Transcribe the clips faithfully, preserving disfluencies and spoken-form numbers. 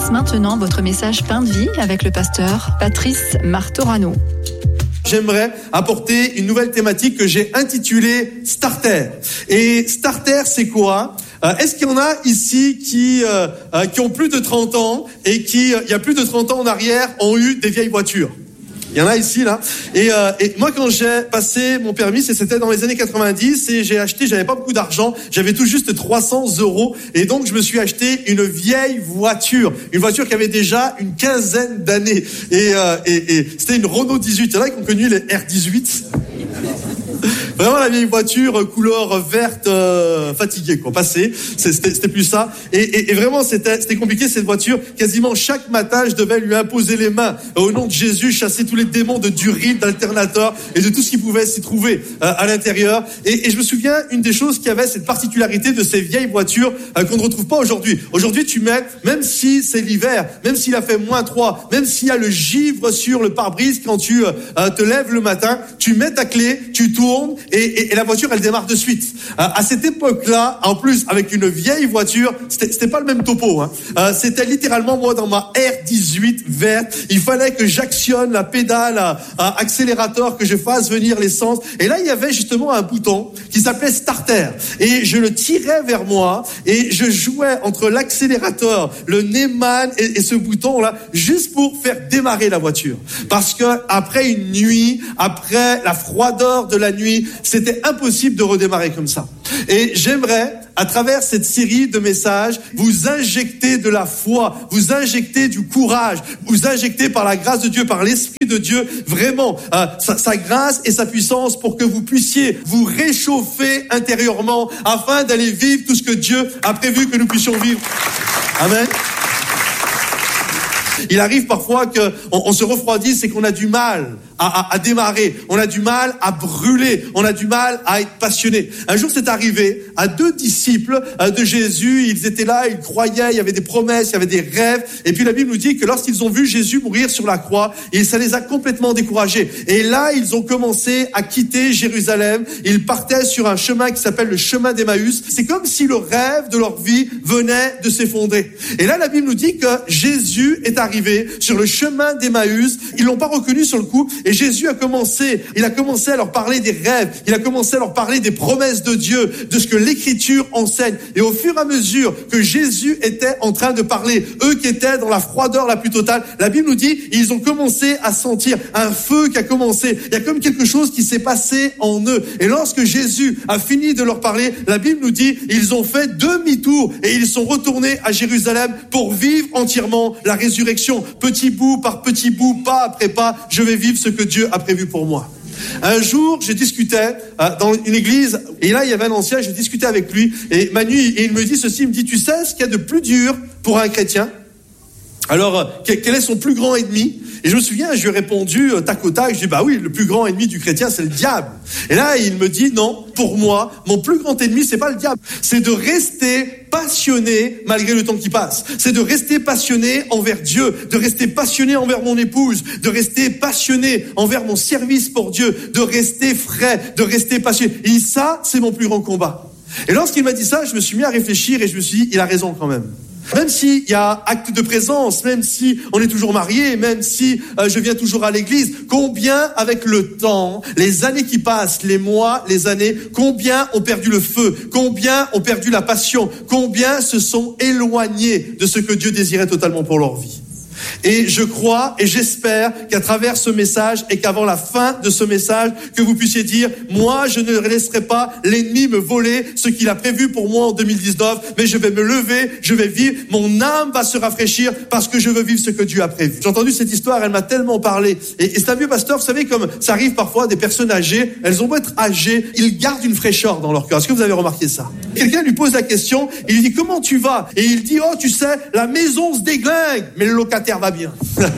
place maintenant votre message Pain de vie avec le pasteur Patrice Martorano. J'aimerais apporter une nouvelle thématique que j'ai intitulée Starter. Et Starter, c'est quoi ? euh, Est-ce qu'il y en a ici qui euh, euh, qui ont plus de trente ans et qui, euh, il y a plus de trente ans en arrière, ont eu des vieilles voitures ? Il y en a ici, là. Et, euh, et moi, quand j'ai passé mon permis, c'était dans les années quatre-vingt-dix, et j'ai acheté, j'avais pas beaucoup d'argent, j'avais tout juste trois cents euros, et donc je me suis acheté une vieille voiture, une voiture qui avait déjà une quinzaine d'années, et, euh, et, et c'était une Renault dix-huit. Il y en a qui ont connu les R dix-huit. Vraiment la vieille voiture couleur verte euh, fatiguée quoi, passée, c'était, c'était plus ça. Et, et, et vraiment c'était, c'était compliqué cette voiture. Quasiment chaque matin je devais lui imposer les mains au nom de Jésus, chasser tous les démons de Duril, d'Alternator et de tout ce qui pouvait s'y trouver euh, à l'intérieur. Et, et je me souviens une des choses qui avait cette particularité de ces vieilles voitures euh, qu'on ne retrouve pas aujourd'hui. Aujourd'hui tu mets, même si c'est l'hiver, même s'il a fait moins trois, même s'il y a le givre sur le pare-brise quand tu euh, te lèves le matin, tu mets ta clé, tu tournes. Et, et, et la voiture, elle démarre de suite. Euh, à cette époque-là, en plus, avec une vieille voiture, c'était, c'était pas le même topo. Hein. Euh, c'était littéralement, moi, dans ma R dix-huit verte, il fallait que j'actionne la pédale à, à accélérateur, que je fasse venir l'essence. Et là, il y avait justement un bouton qui s'appelait Starter. Et je le tirais vers moi et je jouais entre l'accélérateur, le Neyman et, et ce bouton-là, juste pour faire démarrer la voiture. Parce que après une nuit, après la froideur de la nuit, c'était impossible de redémarrer comme ça. Et j'aimerais, à travers cette série de messages, vous injecter de la foi, vous injecter du courage, vous injecter par la grâce de Dieu, par l'Esprit de Dieu, vraiment euh, sa, sa grâce et sa puissance pour que vous puissiez vous réchauffer intérieurement afin d'aller vivre tout ce que Dieu a prévu que nous puissions vivre. Amen. Il arrive parfois qu'on on se refroidisse et qu'on a du mal à, à, à démarrer, on a du mal à brûler, on a du mal à être passionné. Un jour, c'est arrivé à deux disciples de Jésus, ils étaient là, ils croyaient, il y avait des promesses, il y avait des rêves, et puis la Bible nous dit que lorsqu'ils ont vu Jésus mourir sur la croix, et ça les a complètement découragés. Et là, ils ont commencé à quitter Jérusalem, ils partaient sur un chemin qui s'appelle le chemin d'Emmaüs. C'est comme si le rêve de leur vie venait de s'effondrer. Et là, la Bible nous dit que Jésus est arrivé sur le chemin d'Emmaüs, ils l'ont pas reconnu sur le coup, et Jésus a commencé, il a commencé à leur parler des rêves, il a commencé à leur parler des promesses de Dieu, de ce que l'Écriture enseigne. Et au fur et à mesure que Jésus était en train de parler, eux qui étaient dans la froideur la plus totale, la Bible nous dit, ils ont commencé à sentir un feu qui a commencé. Il y a comme quelque chose qui s'est passé en eux. Et lorsque Jésus a fini de leur parler, la Bible nous dit, ils ont fait demi-tour et ils sont retournés à Jérusalem pour vivre entièrement la résurrection. Petit bout par petit bout, pas après pas, je vais vivre ce que Dieu a prévu pour moi. Un jour, je discutais euh, dans une église, et là, il y avait un ancien, je discutais avec lui, et Manu, et il me dit ceci, il me dit, tu sais ce qu'il y a de plus dur pour un chrétien ? Alors, euh, quel est son plus grand ennemi ? Et je me souviens, je lui ai répondu euh, tac au tac, je dis, bah oui, le plus grand ennemi du chrétien, c'est le diable. Et là, il me dit, non, pour moi, mon plus grand ennemi, c'est pas le diable, c'est de rester passionné malgré le temps qui passe. C'est de rester passionné envers Dieu, de rester passionné envers mon épouse, de rester passionné envers mon service pour Dieu, de rester frais, de rester passionné. Et ça, c'est mon plus grand combat. Et lorsqu'il m'a dit ça, je me suis mis à réfléchir et je me suis dit, il a raison quand même. Même s'il y a acte de présence, même si on est toujours marié, même si euh, je viens toujours à l'église, combien avec le temps, les années qui passent, les mois, les années, combien ont perdu le feu, combien ont perdu la passion, combien se sont éloignés de ce que Dieu désirait totalement pour leur vie. Et je crois et j'espère qu'à travers ce message et qu'avant la fin de ce message, que vous puissiez dire, moi je ne laisserai pas l'ennemi me voler ce qu'il a prévu pour moi en deux mille dix-neuf, mais je vais me lever, je vais vivre, mon âme va se rafraîchir parce que je veux vivre ce que Dieu a prévu. J'ai entendu cette histoire, elle m'a tellement parlé. Et, et c'est un vieux pasteur, vous savez, comme ça arrive parfois, des personnes âgées, elles ont beau être âgées, ils gardent une fraîcheur dans leur cœur. Est-ce que vous avez remarqué ça ? Quelqu'un lui pose la question, il lui dit, comment tu vas ? Et il dit, oh tu sais, la maison se déglingue, mais le locataire va bien.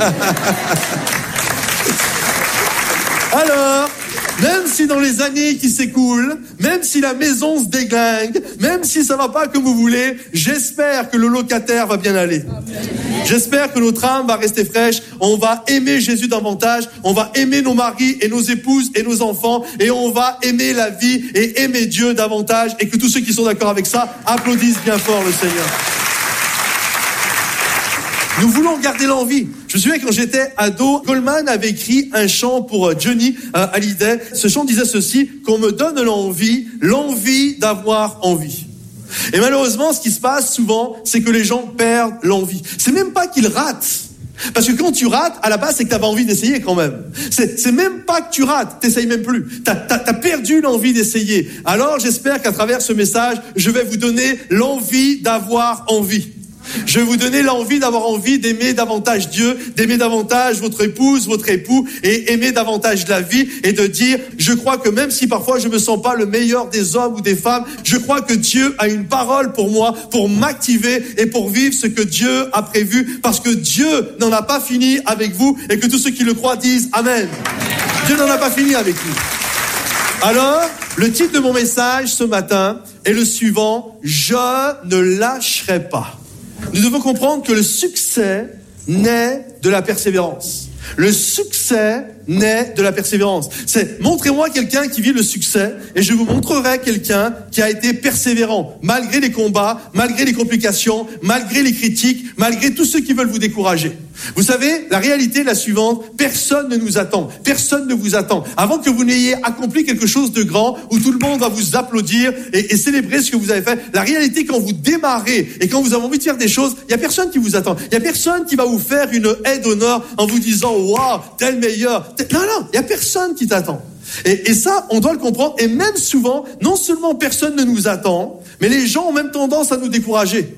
Alors, même si dans les années qui s'écoulent, même si la maison se déglingue, même si ça va pas comme vous voulez, j'espère que le locataire va bien aller. J'espère que notre âme va rester fraîche, on va aimer Jésus davantage, on va aimer nos maris et nos épouses et nos enfants, et on va aimer la vie et aimer Dieu davantage, et que tous ceux qui sont d'accord avec ça applaudissent bien fort le Seigneur. Nous voulons garder l'envie. Je me souviens quand j'étais ado, Goldman avait écrit un chant pour Johnny euh, Hallyday. Ce chant disait ceci, qu'on me donne l'envie, l'envie d'avoir envie. Et malheureusement, ce qui se passe souvent, c'est que les gens perdent l'envie. C'est même pas qu'ils ratent. Parce que quand tu rates, à la base, c'est que tu avais envie d'essayer quand même. C'est, c'est même pas que tu rates, t'essayes même plus. T'as, t'as, t'as perdu l'envie d'essayer. Alors, j'espère qu'à travers ce message, je vais vous donner l'envie d'avoir envie. Je vais vous donner l'envie d'avoir envie d'aimer davantage Dieu, d'aimer davantage votre épouse, votre époux, et aimer davantage la vie, et de dire, je crois que même si parfois je me sens pas le meilleur des hommes ou des femmes, je crois que Dieu a une parole pour moi, pour m'activer et pour vivre ce que Dieu a prévu, parce que Dieu n'en a pas fini avec vous, et que tous ceux qui le croient disent Amen. Dieu n'en a pas fini avec vous. Alors, le titre de mon message ce matin est le suivant, je ne lâcherai pas. Nous devons comprendre que le succès naît de la persévérance. Le succès naît de la persévérance. C'est, montrez-moi quelqu'un qui vit le succès et je vous montrerai quelqu'un qui a été persévérant, malgré les combats, malgré les complications, malgré les critiques, malgré tous ceux qui veulent vous décourager. Vous savez, la réalité est la suivante, personne ne nous attend, personne ne vous attend. Avant que vous n'ayez accompli quelque chose de grand, où tout le monde va vous applaudir et, et célébrer ce que vous avez fait, la réalité, quand vous démarrez et quand vous avez envie de faire des choses, il n'y a personne qui vous attend. Il n'y a personne qui va vous faire une aide d'honneur en vous disant « Waouh, tel meilleur ». Non, non, il n'y a personne qui t'attend. Et, et ça, on doit le comprendre. Et même souvent, non seulement personne ne nous attend, mais les gens ont même tendance à nous décourager.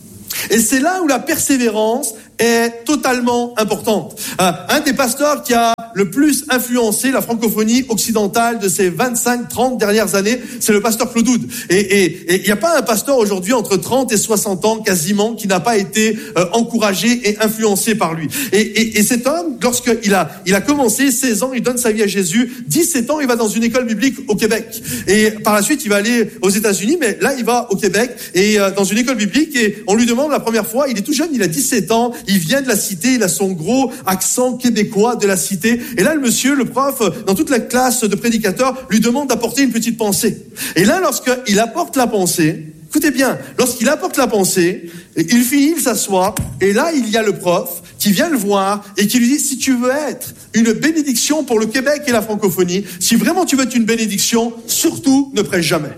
Et c'est là où la persévérance est totalement importante. Euh, un des pasteurs qui a le plus influencé la francophonie occidentale de ces vingt-cinq trente dernières années, c'est le pasteur Claude Oud. Et il n'y a pas un pasteur aujourd'hui entre trente et soixante ans quasiment qui n'a pas été euh, encouragé et influencé par lui. Et, et, et cet homme, lorsqu'il a, il a commencé, seize ans, il donne sa vie à Jésus, dix-sept ans, il va dans une école biblique au Québec. Et par la suite, il va aller aux États-Unis, mais là, il va au Québec et euh, dans une école biblique et on lui demande la première fois, il est tout jeune, il a dix-sept ans, il vient de la cité, il a son gros accent québécois de la cité. Et là, le monsieur, le prof, dans toute la classe de prédicateurs, lui demande d'apporter une petite pensée. Et là, lorsqu'il apporte la pensée, écoutez bien, lorsqu'il apporte la pensée, il finit, il s'assoit, et là, il y a le prof qui vient le voir et qui lui dit, si tu veux être une bénédiction pour le Québec et la francophonie, si vraiment tu veux être une bénédiction, surtout ne prêche jamais.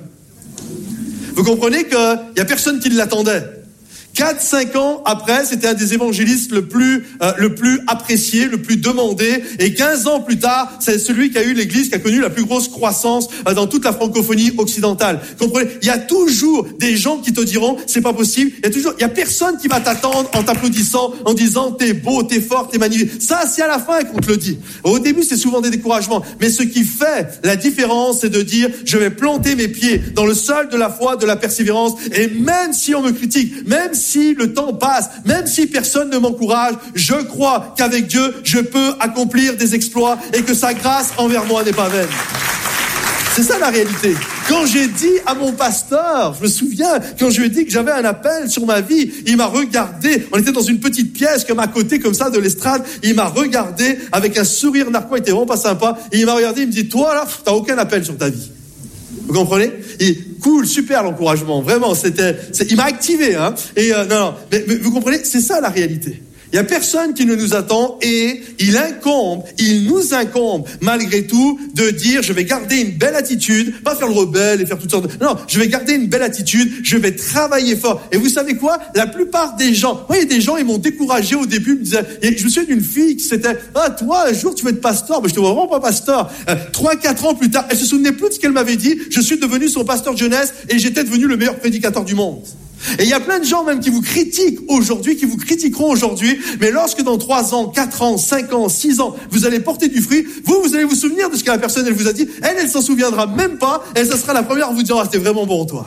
Vous comprenez qu'il n'y a personne qui l'attendait. Quatre, cinq ans après, c'était un des évangélistes le plus, euh, le plus apprécié, le plus demandé. Et quinze ans plus tard, c'est celui qui a eu l'église qui a connu la plus grosse croissance euh, dans toute la francophonie occidentale. Comprenez? Il y a toujours des gens qui te diront, c'est pas possible. Il y a toujours, il y a personne qui va t'attendre en t'applaudissant, en disant, t'es beau, t'es fort, t'es magnifique. Ça, c'est à la fin qu'on te le dit. Au début, c'est souvent des découragements. Mais ce qui fait la différence, c'est de dire, je vais planter mes pieds dans le sol de la foi, de la persévérance. Et même si on me critique, même si le temps passe, même si personne ne m'encourage, je crois qu'avec Dieu, je peux accomplir des exploits et que sa grâce envers moi n'est pas vaine. C'est ça la réalité. Quand j'ai dit à mon pasteur, je me souviens, quand je lui ai dit que j'avais un appel sur ma vie, il m'a regardé, on était dans une petite pièce comme à côté comme ça de l'estrade, il m'a regardé avec un sourire narquois, il était vraiment pas sympa, et il m'a regardé, il me dit, toi là, t'as aucun appel sur ta vie. Vous comprenez? Et cool, super l'encouragement, vraiment, c'était, c'est, il m'a activé, hein. Et euh, non, non, mais, mais vous comprenez, c'est ça la réalité. Il y a personne qui ne nous attend et il incombe, il nous incombe malgré tout de dire je vais garder une belle attitude, pas faire le rebelle et faire toutes sortes de... Non, je vais garder une belle attitude, je vais travailler fort. Et vous savez quoi? La plupart des gens, moi il y a des gens, ils m'ont découragé au début, ils me disaient, et je me souviens d'une fille qui s'était, ah toi un jour tu veux être pasteur, mais je te vois vraiment pas pasteur. Euh, trois, quatre ans plus tard, elle se souvenait plus de ce qu'elle m'avait dit, je suis devenu son pasteur de jeunesse et j'étais devenu le meilleur prédicateur du monde. Et il y a plein de gens même qui vous critiquent aujourd'hui, qui vous critiqueront aujourd'hui, mais lorsque dans trois ans, quatre ans, cinq ans, six ans, vous allez porter du fruit, vous, vous allez vous souvenir de ce que la personne, elle vous a dit, elle, elle s'en souviendra même pas, elle, ça sera la première à vous dire, ah, c'était vraiment bon, toi.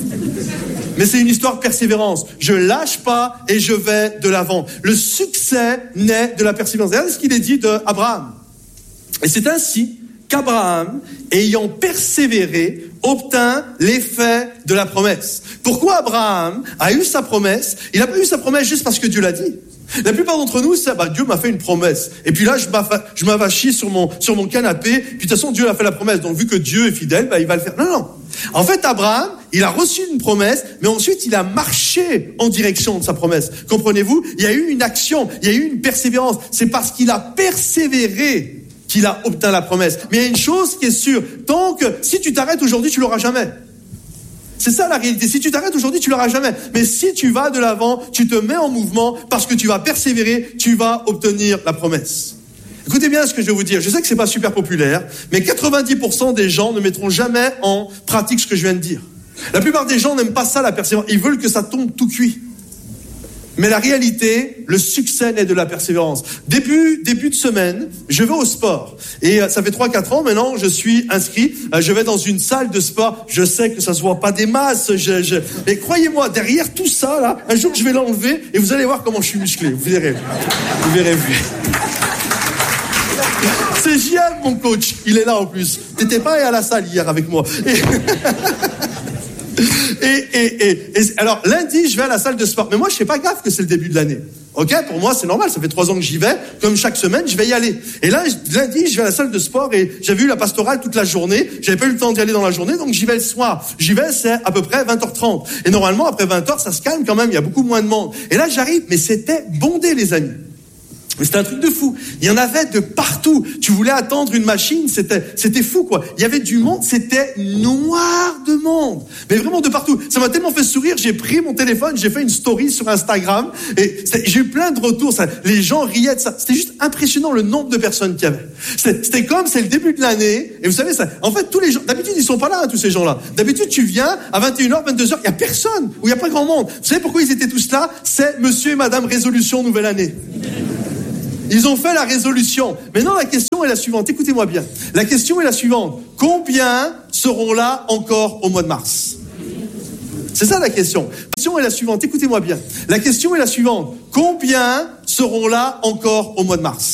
Mais c'est une histoire de persévérance. Je lâche pas et je vais de l'avant. Le succès naît de la persévérance. Regardez ce qu'il est dit d'Abraham. Et c'est ainsi qu'Abraham, ayant persévéré, obtint l'effet de la promesse. Pourquoi Abraham a eu sa promesse? Il n'a pas eu sa promesse juste parce que Dieu l'a dit. La plupart d'entre nous, c'est bah, Dieu m'a fait une promesse. Et puis là, je, m'affa- je m'avachis sur mon, sur mon canapé. Puis de toute façon, Dieu a fait la promesse. Donc vu que Dieu est fidèle, bah, il va le faire. Non, non. En fait, Abraham, il a reçu une promesse, mais ensuite il a marché en direction de sa promesse. Comprenez-vous? Il y a eu une action, il y a eu une persévérance. C'est parce qu'il a persévéré qu'il a obtenu la promesse. Mais il y a une chose qui est sûre, tant que si tu t'arrêtes aujourd'hui, tu l'auras jamais. C'est ça la réalité. Si tu t'arrêtes aujourd'hui, tu l'auras jamais. Mais si tu vas de l'avant, tu te mets en mouvement parce que tu vas persévérer, tu vas obtenir la promesse. Écoutez bien ce que je vais vous dire. Je sais que c'est pas super populaire, mais quatre-vingt-dix pour cent des gens ne mettront jamais en pratique ce que je viens de dire. La plupart des gens n'aiment pas ça, la persévérance. Ils veulent que ça tombe tout cuit. Mais la réalité, le succès naît de la persévérance. Début, début de semaine, je vais au sport. Et ça fait trois quatre ans maintenant, je suis inscrit. Je vais dans une salle de sport. Je sais que ça se voit pas des masses. Je, je... Mais croyez-moi, derrière tout ça, là, un jour, je vais l'enlever et vous allez voir comment je suis musclé. Vous verrez. Vous verrez. C'est J M, mon coach. Il est là en plus. T'étais pas à la salle hier avec moi. Et... Et, et, et, et alors lundi je vais à la salle de sport, mais moi je fais pas gaffe que c'est le début de l'année. Ok, pour moi c'est normal, ça fait trois ans que j'y vais, comme chaque semaine je vais y aller. Et là lundi je vais à la salle de sport et j'avais eu la pastorale toute la journée, j'avais pas eu le temps d'y aller dans la journée, donc j'y vais le soir. J'y vais, c'est à peu près vingt heures trente. Et normalement après vingt heures ça se calme quand même, il y a beaucoup moins de monde. Et là j'arrive, mais c'était bondé les amis. Mais c'était un truc de fou. Il y en avait de partout. Tu voulais attendre une machine, c'était, c'était fou, quoi. Il y avait du monde, c'était noir de monde. Mais vraiment de partout. Ça m'a tellement fait sourire, j'ai pris mon téléphone, j'ai fait une story sur Instagram, et j'ai eu plein de retours. Ça, les gens riaient de ça. C'était juste impressionnant le nombre de personnes qu'il y avait. C'était, c'était comme, c'est le début de l'année, et vous savez ça. En fait, tous les gens, d'habitude, ils sont pas là, hein, tous ces gens-là. D'habitude, tu viens, à vingt et une heures, vingt-deux heures, il y a personne, ou il y a pas grand monde. Vous savez pourquoi ils étaient tous là? C'est monsieur et madame résolution nouvelle année. Ils ont fait la résolution. Maintenant, la question est la suivante. Écoutez-moi bien. La question est la suivante. Combien seront là encore au mois de mars? C'est ça la question. La question est la suivante. Écoutez-moi bien. La question est la suivante. Combien seront là encore au mois de mars?